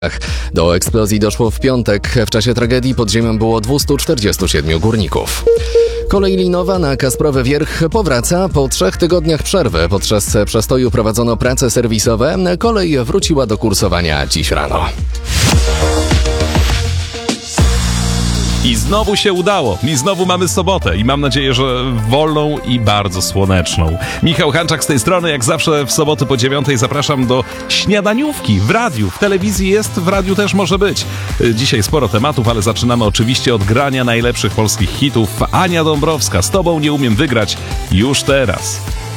Do eksplozji doszło w piątek. W czasie tragedii pod ziemią było 247 górników. Kolej linowa na Kasprowy Wierch powraca po 3 tygodniach przerwy. Podczas przestoju prowadzono prace serwisowe. Kolej wróciła do kursowania dziś rano. I znowu się udało. I znowu mamy sobotę. I mam nadzieję, że wolną i bardzo słoneczną. Michał Hanczak z tej strony. Jak zawsze w soboty po 9:00 zapraszam do śniadaniówki w radiu. W telewizji jest, w radiu też może być. Dzisiaj sporo tematów, ale zaczynamy oczywiście od grania najlepszych polskich hitów. Ania Dąbrowska, z tobą nie umiem wygrać już teraz.